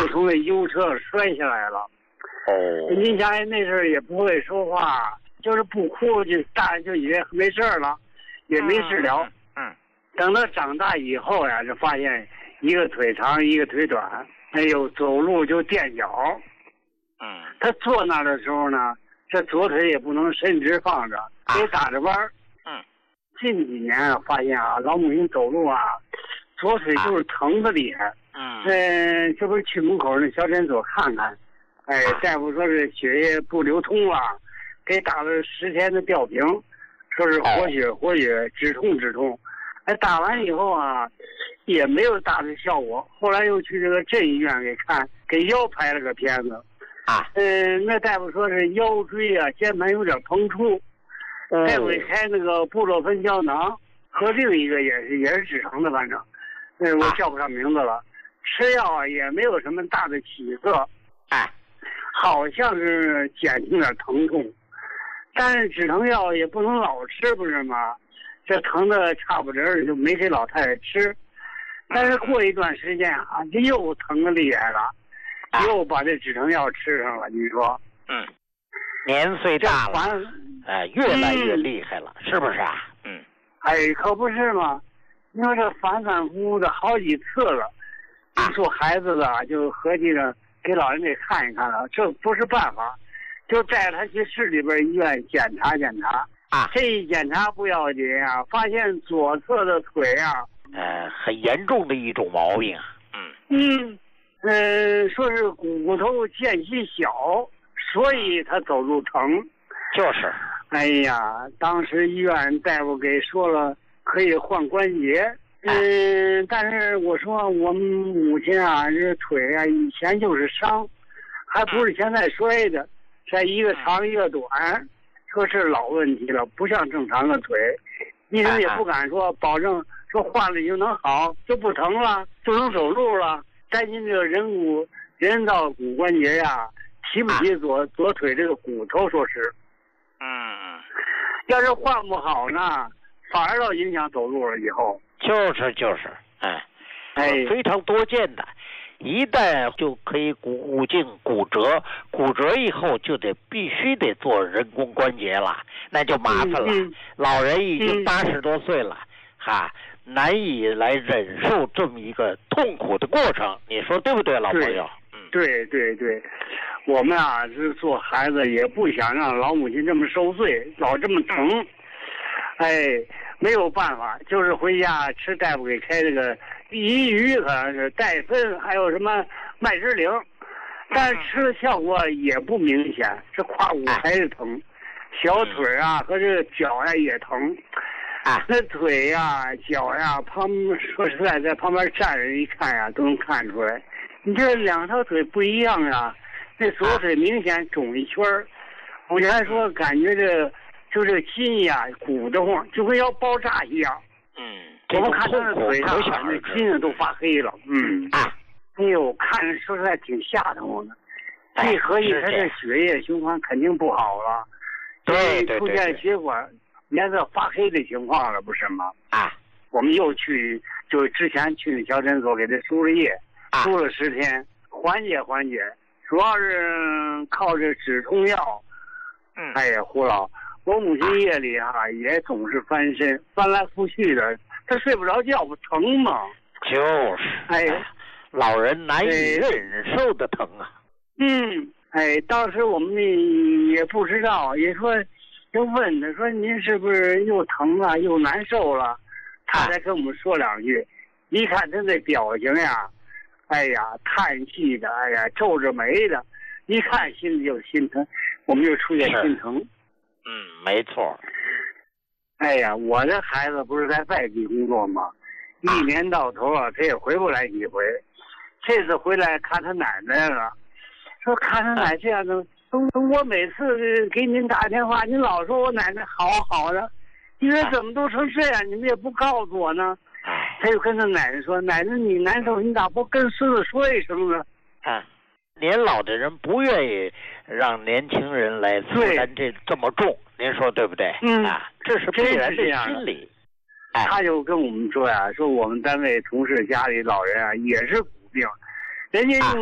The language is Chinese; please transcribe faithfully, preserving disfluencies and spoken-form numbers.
就从那油车上摔下来了。 哦， 您想那时候也不会说话，就是不哭就大人就以为没事了，也没事了。 嗯，嗯等到长大以后呀，就发现一个腿长一个腿短，哎呦，走路就垫脚。 嗯， 他坐那儿的时候呢，这左腿也不能伸直放着，得打着弯儿。 嗯， 近几年啊，发现啊，老母亲走路啊，左腿就是疼的厉害。 嗯， 嗯，这不是去门口那小诊所看看，哎，大夫说是血液不流通了，给打了十天的吊瓶，说是活血活血，止痛止痛。哎，打完以后啊，也没有大的效果。后来又去这个镇医院给看，给腰拍了个片子。 啊， 嗯，那大夫说是腰椎啊肩盘有点膨出， 嗯、 再会开那个布洛芬胶囊和另一个也是也是止疼的，反正，嗯，我叫不上名字了。吃药啊也没有什么大的起色， 哎， 好像是减轻点疼痛，但是止疼药也不能老吃，不是吗？这疼的差不多就没给老太太吃，但是过一段时间啊，这又疼的厉害了。又把这止疼药吃上了，你说？ 嗯，年岁大了，哎、呃，越来越厉害了，嗯、是不是啊？嗯， 哎，可不是嘛！你说这反反复复的好几次了，你说孩子了，就合计着给老人给看一看了，这不是办法，就带他去市里边医院检查检查。 啊， 这一检查不要紧啊，发现左侧的腿啊， 呃，很严重的一种毛病啊。嗯嗯。嗯，说是骨头间隙小，所以他走路疼。 就是。 哎呀，当时医院大夫给说了可以换关节。嗯，但是我说我们母亲啊，这腿啊以前就是伤，还不是现在摔的，这一个长一个短，说是老问题了，不像正常的腿。医生也不敢说保证说换了就能好，就不疼了，就能走路了。担心这个人骨人造骨关节呀，提不起左左腿这个骨头，说是， 嗯， 要是换不好呢，反而要影响走路了。以后就是就是，哎， 哎， 非常多见的，一旦就可以骨颈骨折，骨折以后就得必须得做人工关节了，那就麻烦了。 嗯嗯、 老人已经八十多岁了，哈、嗯。难以来忍受这么一个痛苦的过程，你说对不对，老朋友？ 嗯，对对对，我们啊是做孩子，也不想让老母亲这么受罪，老这么疼。哎，没有办法，就是回家吃大夫给开这个益鱼，好像是戴森，还有什么麦芝灵，但是吃的效果也不明显，这胯骨还是疼，小腿啊和这个脚呀也疼。 啊， 那腿呀、脚呀，旁说实在，在旁边站着一看呀，都能看出来。你这两条腿不一样呀，这左腿明显肿一圈儿。我原来说感觉这就这筋呀鼓得慌，就跟要爆炸一样。 嗯， 我们看他的腿上那筋都发黑了。嗯啊， 哎呦，看着说实在挺吓得我的。一合计，他这血液循环肯定不好了， 对对对， 出现血管颜色发黑的情况了，不是吗？ 啊， 我们又去，就之前去那小诊所给他输了液， 啊、 输了十天，缓解缓解，主要是靠这止痛药。 嗯， 哎呀，胡老，我母亲夜里啊、啊、也总是翻身，翻来覆去的，她睡不着觉，不疼吗？ 就是， 哎， 老人难以忍受的疼啊。 嗯，哎，当时我们也不知道，也说。就问他说：“您是不是又疼了又难受了？”他才跟我们说两句。一看他那表情呀，哎呀，叹气的，哎呀，皱着眉的，一看心里就心疼，我们就出现心疼。 嗯，没错。 哎呀，我的孩子不是在外地工作吗？一年到头啊，他也回不来几回。这次回来看他奶奶了，说看他奶这样的。我每次给您打电话，您老说我奶奶好好的，你说怎么都成这样，你们也不告诉我呢？他就跟他奶奶说：“奶奶，你难受，你咋不跟孙子说一声呢？” 啊，年老的人不愿意让年轻人来负担这这么重，您说对不对？ 嗯啊，这是必然的心理。 哎、他就跟我们说呀，说我们单位同事家里老人啊也是骨病，人家用。